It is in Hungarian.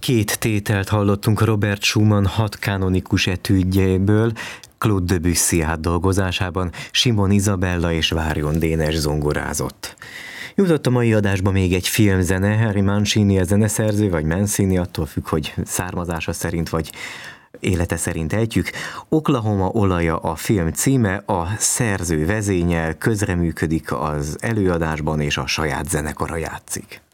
Két tételt hallottunk Robert Schumann 6 kanonikus etüdjéből, Claude Debussy átdolgozásában. Simon Izabella és Várjon Dénes zongorázott. Jutott a mai adásba még egy filmzene. Harry Mancini a zeneszerző, vagy Mancini, attól függ, hogy származása szerint vagy élete szerint ejtjük. Oklahoma olaja a film címe, a szerző vezényel, közreműködik az előadásban és a saját zenekara játszik.